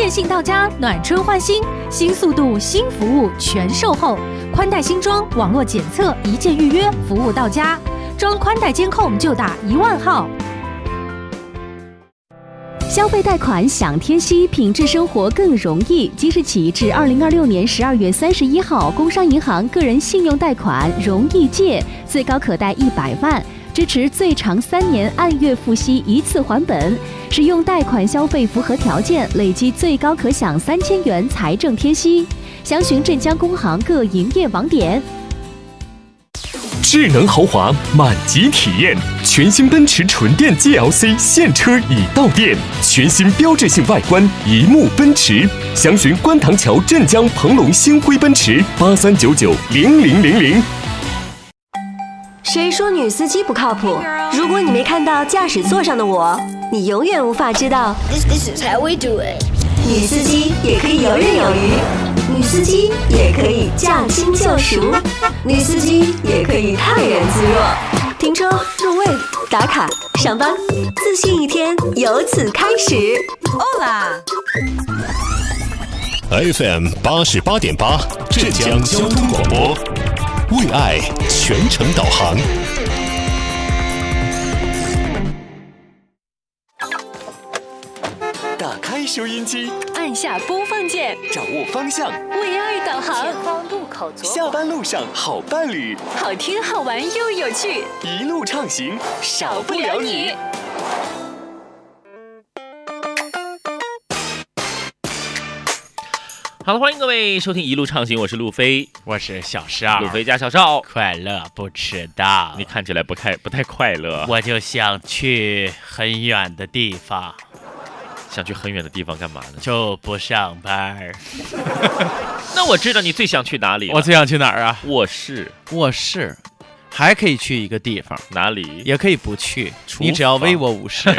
电信到家，暖春换新，新速度、新服务全售后，宽带新装，网络检测，一键预约，服务到家。装宽带监控就打10000号。消费贷款享贴息，品质生活更容易。即日起至2026年12月31号，工商银行个人信用贷款容易借，最高可贷100万，支持最长3年按月付息一次还本。使用贷款消费符合条件，累计最高可享3000元财政贴息。详询镇江工行各营业网点。 智能豪华满级体验，全新奔驰纯电 GLC 现车已到店，全新标志性外观，一目奔驰。详询观塘桥镇江鹏龙星辉奔驰83990000。 谁说女司机不靠谱？如果你没看到驾驶座上的我，你永远无法知道。 This is how we do it。 女司机也可以游刃有余，女司机也可以驾轻就熟，女司机也可以泰然自若。停车、入位、打卡、上班，自信一天由此开始。哦啦 FM 88.8，浙江交通广播，为爱全程导航。 打开收音机， 按下播放键， 掌握方向， 为爱导航。 前方路口左。 下班路上好伴侣， 好听好玩又有趣， 一路畅行，少不了你。 好了，欢迎各位收听一路畅行，我是路飞， 我是小邵， 路飞加小邵， 快乐不迟到。 你看起来不太快乐， 我就想去很远的地方。 想去很远的地方干嘛呢？ 就不上班。 那我知道你最想去哪里了。 我最想去哪儿啊？ 卧室， 还可以去一个地方， 哪里？ 也可以不去，你只要微我50。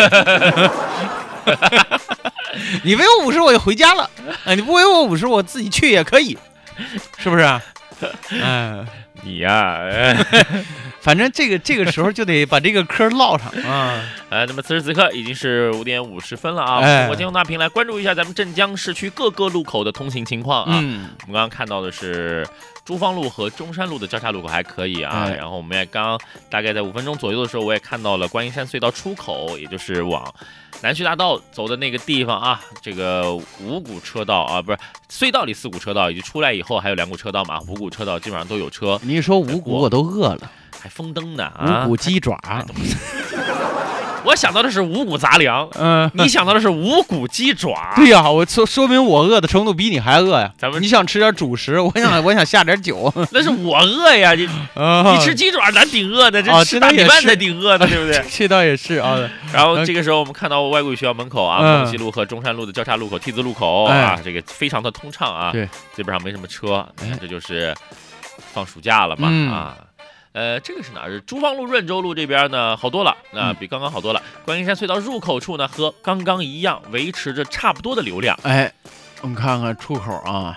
你微我50，我就回家了。你不微我50，我自己去也可以，是不是？ 你呀， 反正这个时候就得把这个嗑唠上啊。 那么此时此刻已经是5点50分了啊。通过交通大屏来关注一下咱们镇江市区各个路口的通行情况啊。我们刚刚看到的是珠芳路和中山路的交叉路口还可以啊。然后我们也刚大概在5分钟左右的时候，我也看到了观音山隧道出口，也就是往南徐大道走的那个地方啊，这个5股车道啊，不是隧道里4股车道，以及出来以后还有2股车道嘛，5股车道基本上都有车。 你一说5股我都饿了， 还封灯呢啊！ 5股鸡爪， 我想到的是5股杂粮，你想到的是5股鸡爪。 对呀，我说明我饿的程度比你还饿呀。你想吃点主食，我想下点酒。 那是我饿呀，你吃鸡爪咱顶饿的，这吃大米饭才顶饿的，对不对？ 这倒也是啊。 然后这个时候我们看到外国语学校门口啊，凤西路和中山路的交叉路口 T 字路口啊，这个非常的通畅啊， 对， 基本上没什么车。这就是放暑假了嘛啊。这个是哪儿？是珠芳路、润州路这边呢，好多了，比刚刚好多了。观音山隧道入口处呢，和刚刚一样，维持着差不多的流量。 我们看看出口啊，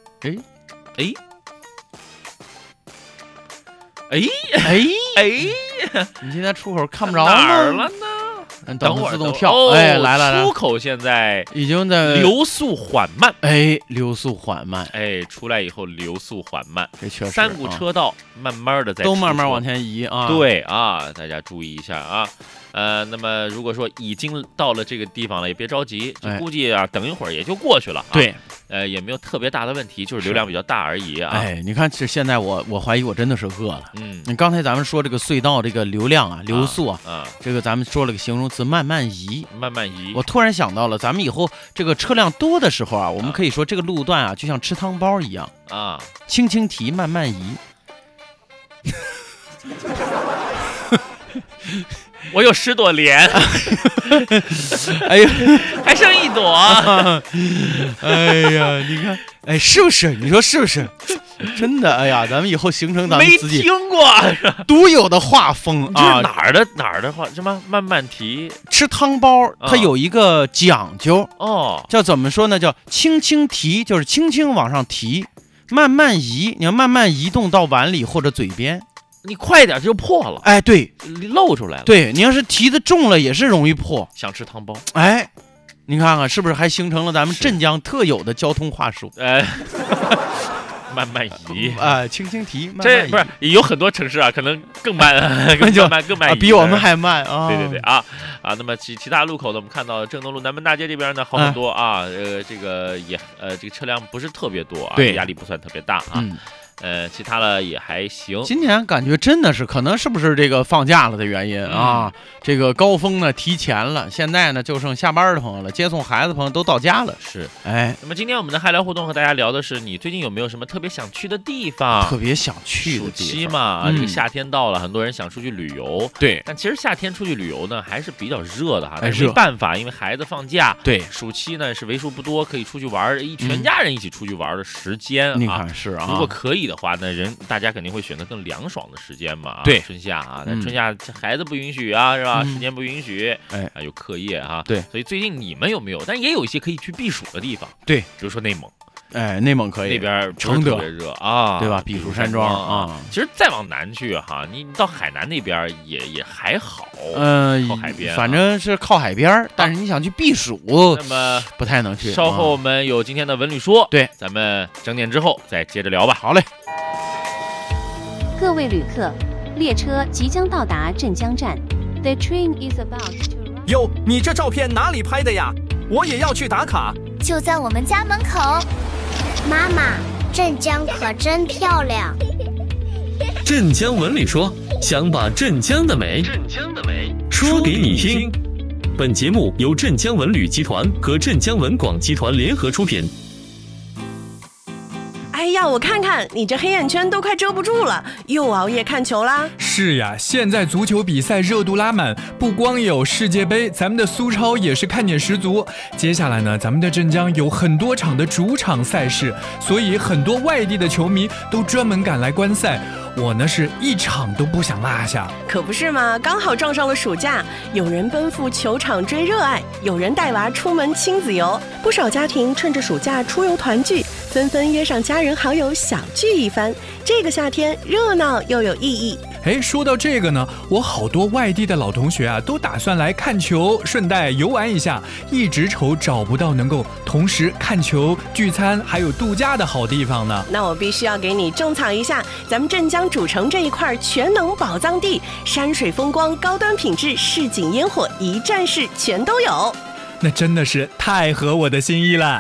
你现在出口看不着哪儿了呢？ 等会儿自动跳。来了， 出口现在已经在流速缓慢。 流速缓慢。 出来以后流速缓慢， 这确实。 3股车道慢慢的在都慢慢往前移啊。 对啊，大家注意一下啊。那么如果说已经到了这个地方了，也别着急，就估计啊，等一会儿也就过去了。 对， 也没有特别大的问题，就是流量比较大而已啊。 你看这现在我怀疑我真的是饿了。你刚才咱们说这个隧道这个流量啊，流速啊，这个咱们说了个形容词，慢慢移。我突然想到了，咱们以后这个车辆多的时候啊，我们可以说这个路段啊，就像吃汤包一样啊，轻轻提，慢慢移。 我有10朵莲， 哎呀， 还剩1朵。 哎呀，你看，是不是？你说是不是？真的，哎呀，咱们以后形成咱们自己没听过独有的画风啊。 哪儿的话？什么慢慢提？ 吃汤包，它有一个讲究哦， 叫怎么说呢？叫轻轻提，就是轻轻往上提，慢慢移，你要慢慢移动到碗里或者嘴边。 你快点就破了， 对， 露出来了。 对，你要是提的重了，也是容易破。 想吃汤包， 你看看是不是还形成了咱们镇江特有的交通话术？ 慢慢移轻轻提，慢慢这不是有很多城市啊，可能更慢，更慢， 比我们还慢啊！ 对那么其他路口呢，我们看到郑东路南门大街这边呢好很多啊，这个也这个车辆不是特别多啊，压力不算特别大啊。其他的也还行。 今年感觉真的是，可能是不是这个放假了的原因啊？这个高峰呢提前了，现在呢就剩下班的朋友了，接送孩子的朋友都到家了。 是，那么今天我们的嗨聊互动和大家聊的是，你最近有没有什么特别想去的地方？ 特别想去的地方。 暑期嘛，这个夏天到了，很多人想出去旅游。 对， 但其实夏天出去旅游呢，还是比较热的哈。但是没办法，因为孩子放假。 对， 暑期呢是为数不多可以出去玩，全家人一起出去玩的时间啊。 你看是啊， 如果可以的话，那大家肯定会选择更凉爽的时间嘛。 对， 春夏啊，但春夏孩子不允许啊，是吧？时间不允许，还有课业啊。 对， 所以最近你们有没有？但也有一些可以去避暑的地方。 对， 比如说内蒙。 内蒙可以， 那边承德特别热啊， 对吧？避暑山庄啊。 其实再往南去哈，你到海南那边也还好，靠海边， 反正是靠海边，但是你想去避暑， 那么不太能去。 稍后我们有今天的文旅说， 对， 咱们整点之后再接着聊吧。 好嘞。 各位旅客，列车即将到达镇江站。The train is about to arrive。 哟，你这照片哪里拍的呀？我也要去打卡。 就在我们家门口。妈妈，镇江可真漂亮。 镇江文旅说，想把镇江的美说给你听。本节目由镇江文旅集团和镇江文广集团联合出品。 哎呀，我看看你这黑眼圈都快遮不住了，又熬夜看球啦？ 是呀，现在足球比赛热度拉满，不光有世界杯，咱们的苏超也是看点十足。接下来呢，咱们的镇江有很多场的主场赛事，所以很多外地的球迷都专门赶来观赛。我呢是一场都不想落下。 可不是嘛，刚好撞上了暑假，有人奔赴球场追热爱，有人带娃出门亲子游，不少家庭趁着暑假出游团聚，纷纷约上家人好友小聚一番。这个夏天热闹又有意义。 说到这个呢，我好多外地的老同学啊，都打算来看球，顺带游玩一下，一直愁找不到能够同时看球、聚餐还有度假的好地方呢。 那我必须要给你种草一下咱们镇江主城这一块全能宝藏地，山水风光、高端品质、市井烟火，一站式全都有。 那真的是太合我的心意了。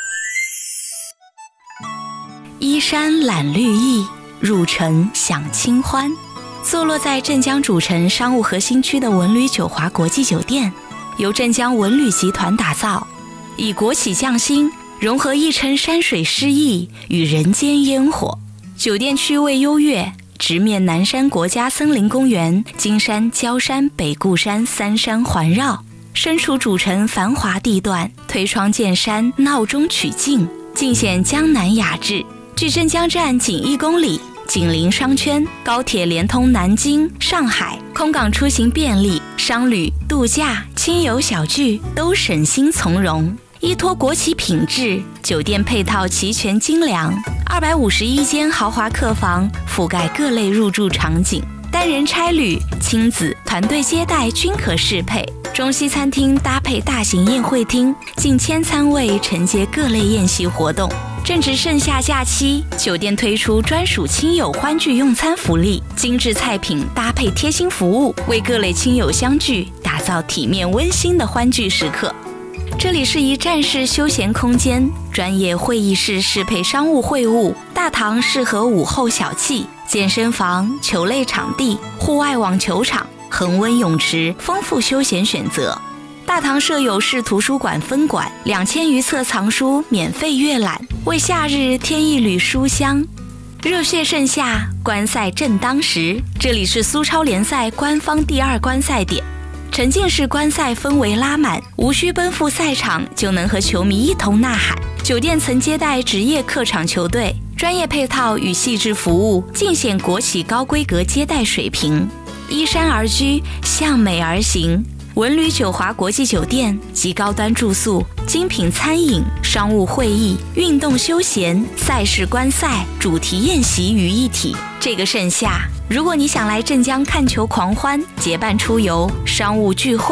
依山揽绿意，入城享清欢。坐落在镇江主城商务核心区的文旅九华国际酒店，由镇江文旅集团打造，以国企匠心融合一城山水诗意与人间烟火。酒店区位优越，直面南山国家森林公园、金山、焦山、北固山三山环绕，身处主城繁华地段，推窗见山，闹中取静，尽显江南雅致。距镇江站仅1公里，紧邻商圈，高铁连通南京、上海，空港出行便利，商旅、度假、亲友小聚都省心从容。依托国企品质，酒店配套齐全精良，251间豪华客房覆盖各类入住场景，单人差旅、亲子、团队接待均可适配。中西餐厅搭配大型宴会厅，近1000餐位承接各类宴席活动。正值盛夏假期，酒店推出专属亲友欢聚用餐福利，精致菜品搭配贴心服务，为各类亲友相聚打造体面温馨的欢聚时刻。这里是一站式休闲空间，专业会议室适配商务会晤，大堂适合午后小憩，健身房、球类场地、户外网球场、恒温泳池，丰富休闲选择。大堂设有市图书馆分馆，2000余册藏书免费阅览，为夏日添一缕书香。热血盛夏，观赛正当时。这里是苏超联赛官方第2观赛点，沉浸式观赛氛围拉满，无需奔赴赛场就能和球迷一同呐喊。酒店曾接待职业客场球队，专业配套与细致服务，尽显国企高规格接待水平。依山而居，向美而行。文旅九华国际酒店集高端住宿、精品餐饮、商务会议、运动休闲、赛事观赛、主题宴席于一体。这个盛夏，如果你想来镇江看球狂欢、结伴出游、商务聚会，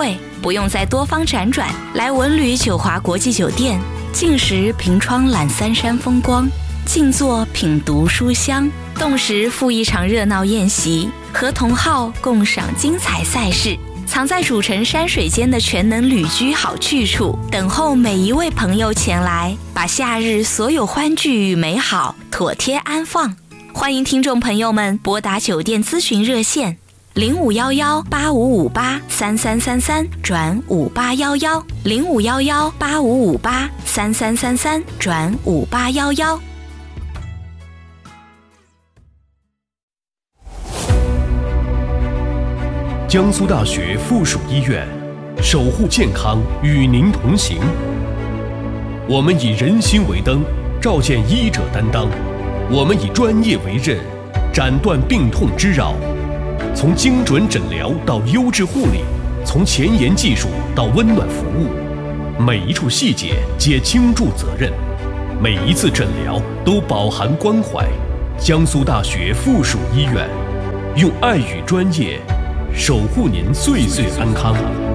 不用再多方辗转，来文旅九华国际酒店，静时凭窗览三山风光，静坐品读书香，动时赴一场热闹宴席，和同好共赏精彩赛事。藏在主城山水间的全能旅居好去处，等候每一位朋友前来，把夏日所有欢聚与美好妥帖安放。欢迎听众朋友们拨打酒店咨询热线051185583333转5811051185583333转5811。 江苏大学附属医院，守护健康，与您同行。我们以人心为灯，照见医者担当；我们以专业为刃，斩断病痛之扰。从精准诊疗到优质护理，从前沿技术到温暖服务，每一处细节皆倾注责任，每一次诊疗都饱含关怀。江苏大学附属医院，用爱与专业守护您岁岁安康。